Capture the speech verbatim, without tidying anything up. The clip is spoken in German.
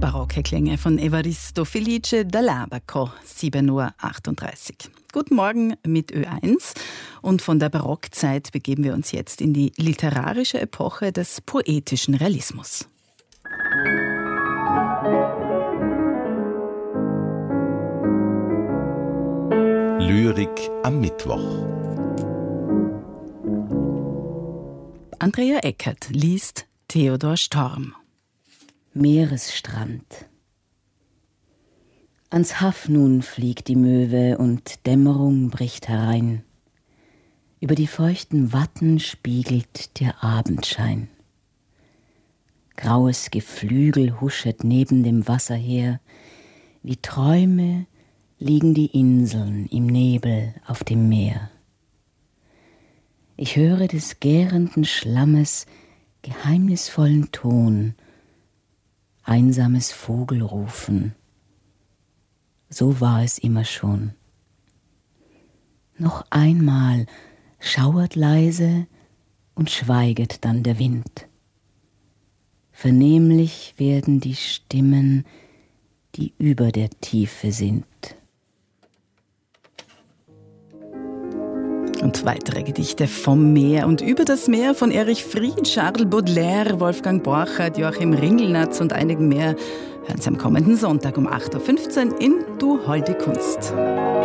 Barocke Klänge von Evaristo Felice dall'Abaco, sieben Uhr achtunddreißig. Guten Morgen mit Ö eins und von der Barockzeit begeben wir uns jetzt in die literarische Epoche des poetischen Realismus. Lyrik am Mittwoch. Andrea Eckert liest Theodor Storm. Meeresstrand. Ans Haff nun fliegt die Möwe und Dämmerung bricht herein. Über die feuchten Watten spiegelt der Abendschein. Graues Geflügel huschet neben dem Wasser her, wie Träume liegen die Inseln im Nebel auf dem Meer. Ich höre des gärenden Schlammes geheimnisvollen Ton, einsames Vogelrufen. So war es immer schon. Noch einmal schauert leise und schweiget dann der Wind. Vernehmlich werden die Stimmen, die über der Tiefe sind. Und weitere Gedichte vom Meer und über das Meer von Erich Fried, Charles Baudelaire, Wolfgang Borchert, Joachim Ringelnatz und einigen mehr hören Sie am kommenden Sonntag um acht Uhr fünfzehn in Du holde Kunst.